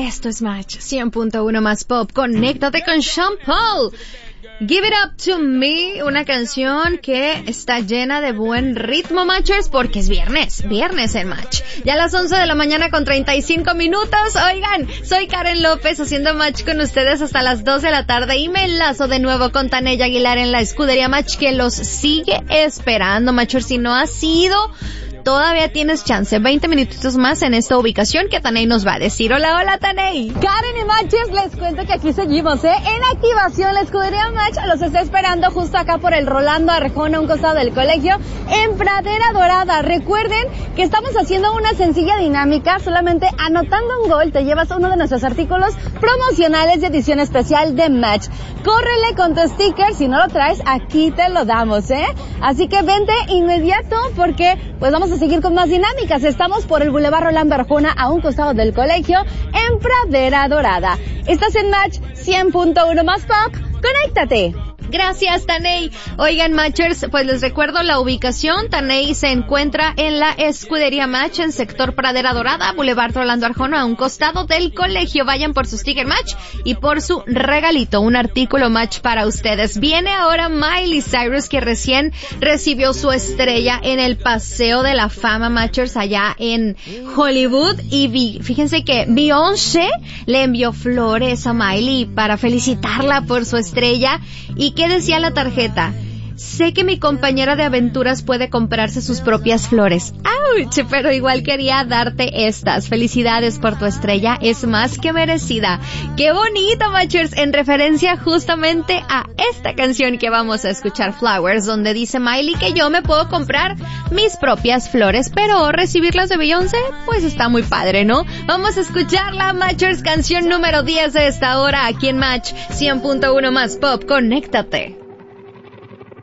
Esto es Match 100.1 más pop. Conéctate con Sean Paul. Give It Up To Me, una canción que está llena de buen ritmo, Matchers, porque es viernes en Match. Ya a las 11 de la mañana con 35 minutos. Oigan, soy Karen López haciendo Match con ustedes hasta las 2 de la tarde y me enlazo de nuevo con Taney Aguilar en la escudería Match que los sigue esperando, Matchers. Si no ha sido, todavía tienes chance, 20 minutitos más en esta ubicación que Taney nos va a decir. Hola, Taney. Karen y Matches, les cuento que aquí seguimos, en activación. La escudería Match los está esperando justo acá por el Rolando Arjona, a un costado del colegio, en Pradera Dorada. Recuerden que estamos haciendo una sencilla dinámica, solamente anotando un gol te llevas uno de nuestros artículos promocionales de edición especial de Match. Córrele con tu sticker, si no lo traes, aquí te lo damos, Así que vente inmediato porque pues vamos a seguir con más dinámicas. Estamos por el Boulevard Rolando Arjona, a un costado del colegio, en Pradera Dorada. Estás en Match 100.1 más pop. ¡Conéctate! Gracias, Taney. Oigan, Matchers, pues les recuerdo la ubicación. Taney se encuentra en la escudería Match, en sector Pradera Dorada, Boulevard Rolando Arjona, a un costado del colegio. Vayan por su sticker Match y por su regalito, un artículo Match para ustedes. Viene ahora Miley Cyrus, que recién recibió su estrella en el Paseo de la Fama, Matchers, allá en Hollywood. Y fíjense que Beyoncé le envió flores a Miley para felicitarla por su estrella. ¿Y qué decía la tarjeta? Sé que mi compañera de aventuras puede comprarse sus propias flores. ¡Auch! Pero igual quería darte estas. Felicidades por tu estrella, es más que merecida. ¡Qué bonito, Matchers! En referencia justamente a esta canción que vamos a escuchar, Flowers, donde dice Miley que yo me puedo comprar mis propias flores, pero recibirlas de Beyoncé, pues está muy padre, ¿no? Vamos a escucharla, Matchers, canción número 10 de esta hora, aquí en Match 100.1 más pop. Conéctate.